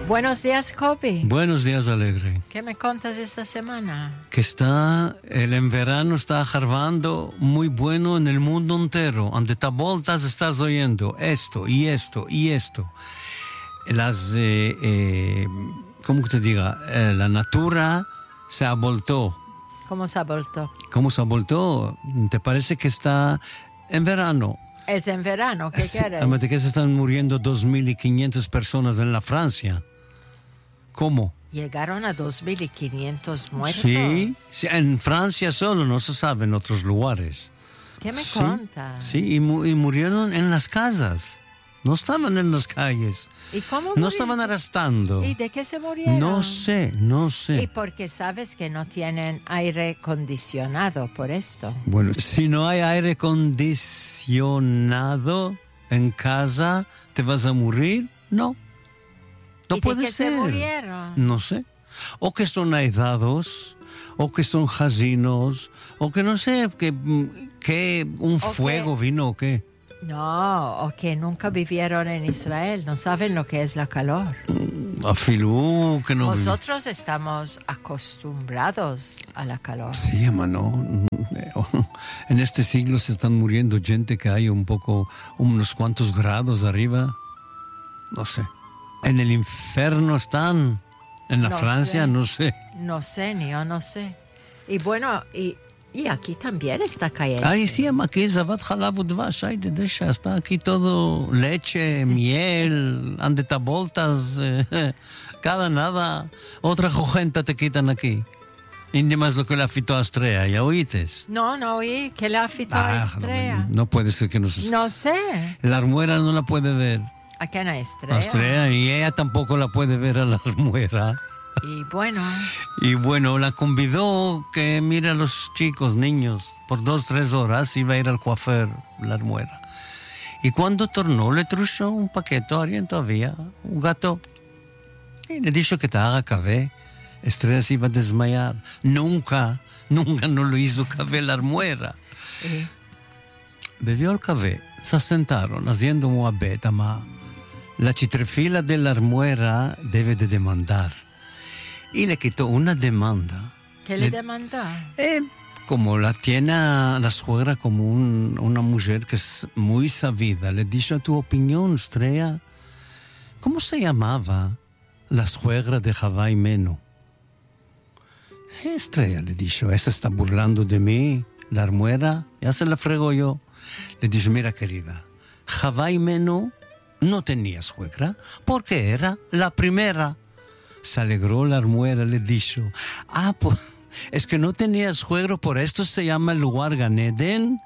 Buenos días, Kobe. Buenos días, Alegre. ¿Qué me contas esta semana? Que el verano está arribando muy bueno en el mundo entero. Ante te voltas estás oyendo esto y esto y esto. ¿Cómo que te diga? La natura se ha voltado. ¿Cómo se ha vuelto? ¿Cómo se ha voltado? ¿Te parece que está en verano? Es en verano, ¿qué quieres? Además de que se están muriendo 2.500 personas en la Francia. ¿Cómo? Llegaron a 2.500 muertos. Sí, en Francia solo, no se sabe en otros lugares. ¿Qué me contas? Sí, y murieron en las casas. No estaban en las calles. ¿Y cómo No murieron? estaban arrestando. ¿Y de qué se murieron? No sé. Y porque sabes que no tienen aire acondicionado por esto. Bueno, si no hay aire acondicionado en casa, ¿te vas a morir? No. No ¿Y puede de qué ser. se murieron? No sé. O que son aidados, o que son jazinos, o que no sé, que un fuego vino o qué. No, o que nunca vivieron en Israel, no saben lo que es la calor. Afilú, que no. Nosotros estamos acostumbrados a la calor. Sí, hermano. En este siglo se están muriendo gente que hay unos cuantos grados arriba. No sé. En el infierno están. En la Francia, no sé. No sé, ni yo no sé. Y bueno, y aquí también está cayendo. Ay, sí, aquí Zavat Halav Udvash, ay, de esa, está aquí todo leche, miel, ande taboltas, cada nada. Otra jojenta te quitan aquí. Y ni más lo que la fitó a Estrella, ¿ya oítes? No, oí que la afitó a Estrella. No puede ser que no se... No sé. La armuera no la puede ver. ¿A quién a Estrella? A Estrella, y ella tampoco la puede ver a la armuera. Y bueno, la convidó que mire a los chicos, niños, por 2-3 horas iba a ir al coafer, la armuera. Y cuando tornó, le truchó un paquete, alguien todavía, un gato. Y le dijo que te haga café. Estrella se iba a desmayar. Nunca no lo hizo café la armuera. Bebió el café, se sentaron haciendo un abet, la chitrefila de la armuera debe de demandar. Y le quitó una demanda. ¿Qué le demandó? Como la tiene la suegra como una mujer que es muy sabida, le dijo a tu opinión, Estrella, ¿cómo se llamaba la suegra de Javai Meno? Sí, Estrella, le dijo, esa está burlando de mí, la armuera, ya se la fregó yo. Le dijo, mira querida, Javai Meno no tenía suegra porque era la primera. Se alegró la armuera, le dijo, pues es que no tenía suegro, por esto se llama el lugar Gan Eden.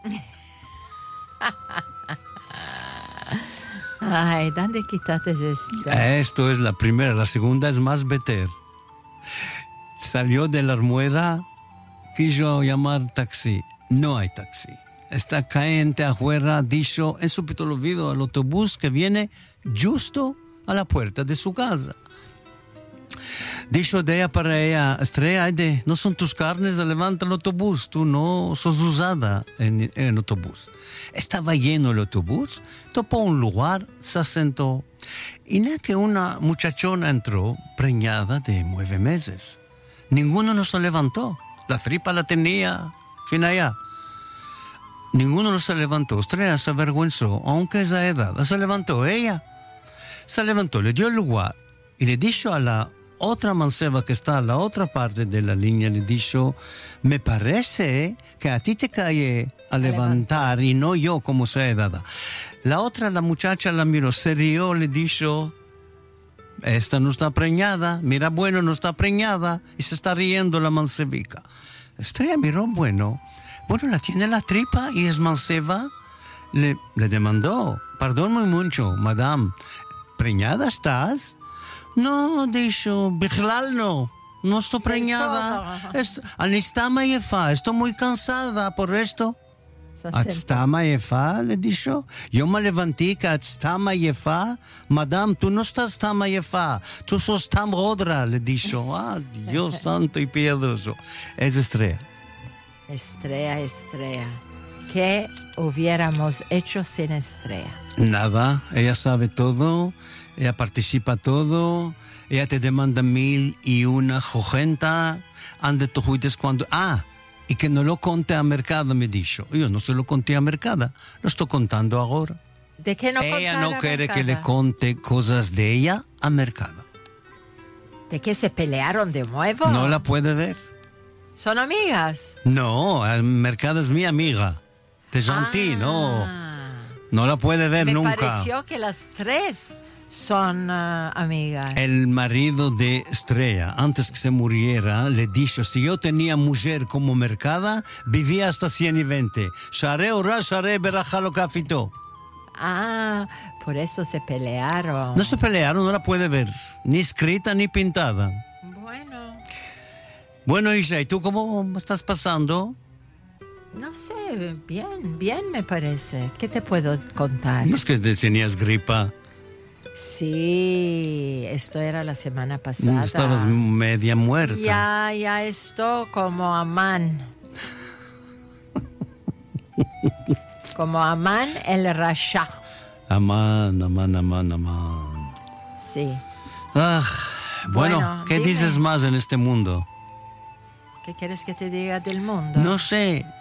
Ay, ¿dónde quitaste esto? Esto es la primera, la segunda es más beter. Salió de la armuera, quiso llamar taxi, no hay taxi. Está caliente afuera, dijo, en súbito lo vio al autobús que viene justo a la puerta de su casa. Dijo de ella para ella, Estrella, no son tus carnes, levanta el autobús, tú no sos usada en el autobús. Estaba lleno el autobús, topó un lugar, se sentó. Y no que una muchachona entró preñada de 9 meses. Ninguno no se levantó, la tripa la tenía, fin allá. Ninguno no se levantó, Estrella se avergüenzó, aunque esa edad, se levantó ella. Se levantó, le dio el lugar y le dijo a la otra manceba que está a la otra parte de la línea, le dijo, me parece que a ti te cae a levantar y no yo como se dada. La muchacha la miró, se rió, le dijo, esta no está preñada, mira, bueno, no está preñada, y se está riendo la mancebica. Estrella miró, bueno, la tiene la tripa y es manceba. Le demandó, perdón muy mucho, madame, ¿preñada estás? No, dijo, Bichlal no estoy preñada. Anistama yefa, estoy muy cansada por esto. Atstama yefa, le dijo. Yo me levanté que atstama yefa. Madame, tú no estás tama yefa, tú sos tam rodra, le dijo. Dios santo y piadoso. Es Estrella. Estrella. ¿Qué hubiéramos hecho sin Estrella? Nada, ella sabe todo. ella participa todo, ella te demanda 1001 jugenta, antes tu juites cuando... y que no lo conte a mercado, me dijo. Io non se lo conté a mercado, lo sto contando ahora. ¿De qué no Ella contar no a quiere que Mercado? le conte cosas de ella a mercado. ¿De qué se pelearon de nuevo? No la puede ver. ¿Son amigas? No, el mercado es mi amiga. De gentil, no. No la puede ver Me nunca. pareció que las tres son amigas. El marido de Estrella, antes que se muriera, le dijo, si yo tenía mujer como mercada, vivía hasta 120. Share ora, share berajalo cafito. Por eso se pelearon. No se pelearon, no la puede ver. Ni escrita ni pintada. Bueno, Isha, ¿y tú cómo estás pasando? No sé, bien me parece. ¿Qué te puedo contar? No es que tenías gripa. Sí, esto era la semana pasada. Estabas media muerta. Ya estoy como Amán. Como Amán el Rasha. Amán. Sí. Bueno, ¿qué dime. dices más en este mundo? ¿Qué quieres que te diga del mundo? No sé.